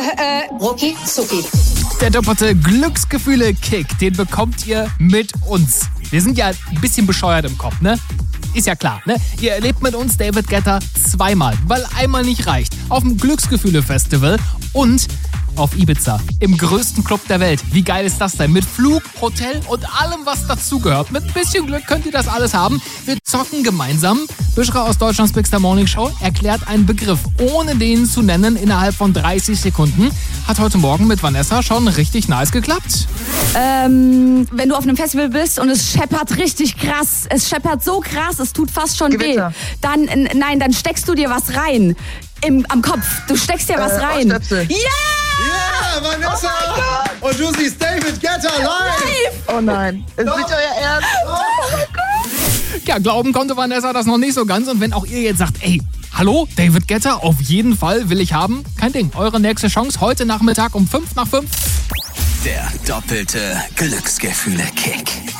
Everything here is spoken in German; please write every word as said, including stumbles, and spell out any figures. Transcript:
äh, rucki zucki. Der doppelte Glücksgefühle-Kick, den bekommt ihr mit uns. Wir sind ja ein bisschen bescheuert im Kopf, ne? Ist ja klar, ne? Ihr erlebt mit uns David Guetta zweimal, weil einmal nicht reicht. Auf dem Glücksgefühle-Festival und auf Ibiza, im größten Club der Welt. Wie geil ist das denn? Mit Flug, Hotel und allem, was dazugehört. Mit ein bisschen Glück könnt ihr das alles haben. Wir zocken gemeinsam. Büschra aus Deutschlands Big Star Morning Show erklärt einen Begriff, ohne den zu nennen, innerhalb von dreißig Sekunden. Hat heute Morgen mit Vanessa schon richtig nice geklappt. Ähm, wenn du auf einem Festival bist und es scheppert richtig krass, es scheppert so krass, es tut fast schon Gewitter. weh, dann, n- nein, dann steckst du dir was rein. Im, am Kopf. Du steckst dir was Äh, rein. Ohrstöpsel. Ja! Ja, Vanessa! Und du siehst David Guetta live! Oh nein, ist nicht euer Ernst? Ja, glauben konnte Vanessa das noch nicht so ganz. Und wenn auch ihr jetzt sagt, ey, hallo, David Guetta, auf jeden Fall will ich haben, kein Ding. Eure nächste Chance heute Nachmittag um fünf nach fünf. Der doppelte Glücksgefühle-Kick.